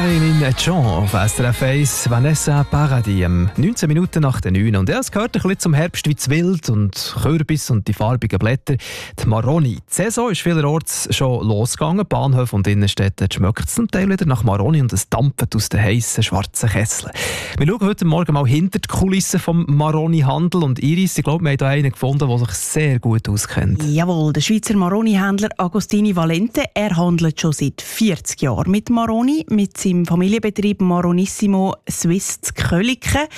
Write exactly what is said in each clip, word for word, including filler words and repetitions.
Marilyn John auf S R F eins, Vanessa Paradis, um neunzehn Minuten nach den neun. Und ja, es gehört ein bisschen zum Herbst wie das Wild und Kürbis und die farbigen Blätter. Die Maroni. Die Saison ist vielerorts schon losgegangen. Bahnhöfe und Innenstädte schmeckt es zum Teil wieder nach Maroni und es dampft aus den heissen, schwarzen Kesseln. Wir schauen heute Morgen mal hinter die Kulissen vom Maroni-Handel. Und Iris, ich glaube, wir haben hier einen gefunden, der sich sehr gut auskennt. Jawohl, der Schweizer Maroni-Händler Agostini Valente. Er handelt schon seit vierzig Jahren mit Maroni, mit seinem Familienbetrieb Maronissimo Swiss zu Köliken.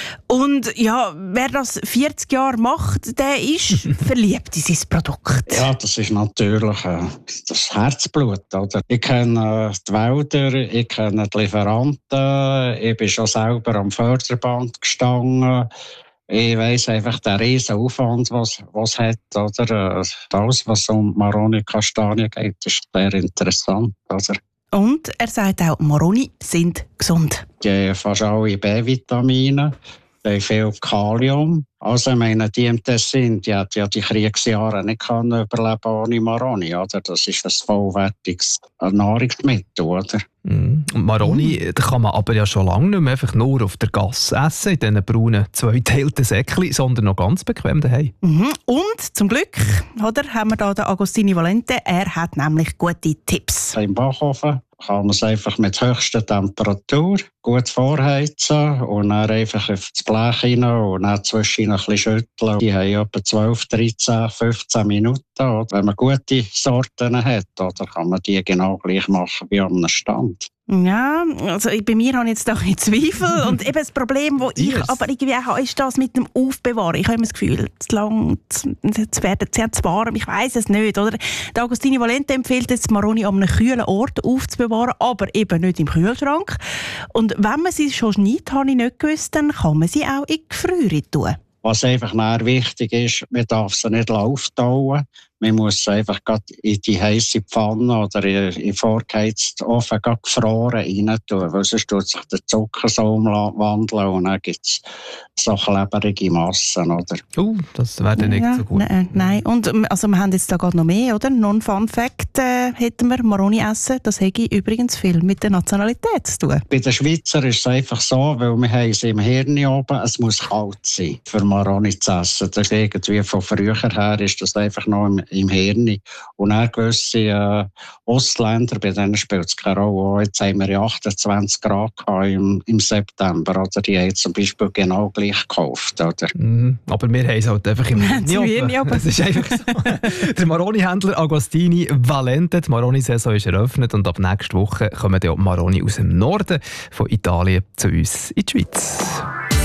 Und ja, wer das vierzig Jahre macht, der ist verliebt in sein Produkt. Ja, das ist natürlich äh, das Herzblut. Oder? Ich kenne äh, die Wälder, ich kenne die Lieferanten, ich bin schon selber am Förderband gestanden. Ich weiss einfach den riesen Aufwand, was es hat. Oder? Das, was um Maroni-Kastanien geht, ist sehr interessant. Oder? Und er sagt auch, Maroni sind gesund. Die haben fast alle B-Vitamine, die haben viel Kalium. Also, ich meine, die im Tessin, die hat ja die Kriegsjahre nicht können überleben ohne Maroni, oder? Das ist ein vollwertiges Nahrungsmittel, oder? Mm. Und Maroni mm. da kann man aber ja schon lange nicht mehr einfach nur auf der Gasse essen, in diesen braunen, zweiteilten Säckchen, sondern noch ganz bequem daheim. Mhm. Und zum Glück oder, haben wir hier den Agostini Valente. Er hat nämlich gute Tipps. Im Backofen kann man es einfach mit höchster Temperatur gut vorheizen und dann einfach auf das Blech rein und dann zwischen ein bisschen schütteln. Die haben etwa zwölf, dreizehn, fünfzehn Minuten. Oder? Wenn man gute Sorten hat, oder, kann man die genau gleich machen wie am Stand. Ja, also bei mir habe ich jetzt doch Zweifel. Und eben das Problem, das ich yes. aber irgendwie auch habe, ist das mit dem Aufbewahren. Ich habe immer das Gefühl, zu lang, zu werden sehr zu warm. Ich weiss es nicht. Oder? Der Agostini Valente empfiehlt jetzt, Maroni an einem kühlen Ort aufzubewahren, aber eben nicht im Kühlschrank. Und wenn man sie schon schneidet, habe ich nicht gewusst, dann kann man sie auch in die Gefriere tun. Was einfach wichtig ist, man darf sie nicht auftauen. Man muss sie einfach in die heisse Pfanne oder in den vorgeheizten Ofen gefroren rein tun, weil sonst tut sich der Zucker so umwandeln und dann gibt es so klebrige Massen. Oder? Uh, das wäre dann nicht ja, so gut. Nein, nein. Und also wir haben jetzt da gerade noch mehr, oder? Non-Fun-Fact äh, hätten wir, Maroni essen, das hätte übrigens viel mit der Nationalität zu tun. Bei den Schweizern ist es einfach so, weil wir haben es im Hirn oben, es muss kalt sein, für Maroni zu essen. Das ist irgendwie von früher her ist das einfach noch im im Hirn. Und auch gewisse äh, Ostländer, bei denen spielt es keine Rolle. Jetzt haben wir ja achtundzwanzig Grad im, im September. Oder? Die haben zum Beispiel genau gleich gekauft. Oder? Mm, aber wir haben es halt einfach im Hirn oben. Das ist einfach so. Der Maroni-Händler Agostini Valente. Die Maroni-Saison ist eröffnet und ab nächster Woche kommen die Maroni aus dem Norden von Italien zu uns in die Schweiz.